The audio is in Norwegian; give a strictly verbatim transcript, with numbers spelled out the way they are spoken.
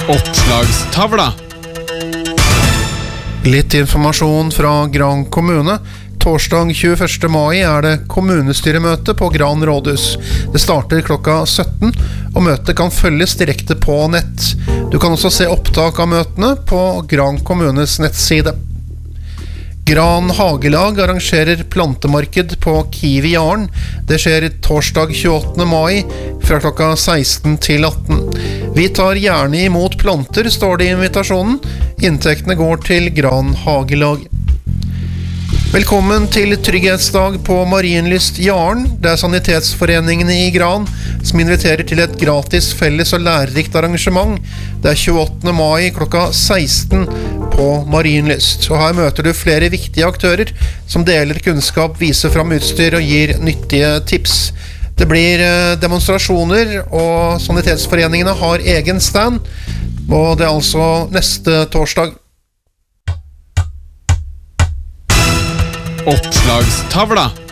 Oppslagstavla. Litt informasjon fra Gran kommune. Torsdag tjueførste mai er det kommunestyremøte på Gran rådhus. Det starter klokka sytten, og møtet kan følges direkte på nett. Du kan også se opptak av møtene på Gran kommunes nettside. Gran Hagelag arrangerer plantemarked på Kiwi Jaren. Det skjer torsdag tjueåttende mai fra klokka seksten til atten. Vi tar gjerne imot planter, står det i invitasjonen. Inntektene går til Gran Hagelag. Velkommen til Trygghetsdag på Marienlyst Jaren. Det er sanitetsforeningene i Gran som inviterer til et gratis felles og lærerikt arrangement. Det er tjueåttende mai klokka seksten på Marienlyst. Og her møter du flere viktige aktører som deler kunnskap, viser fram utstyr og gir nyttige tips. Det blir demonstrasjoner, og sanitetsforeningene har egen stand, og det er altså neste torsdag. Oppslagstavla.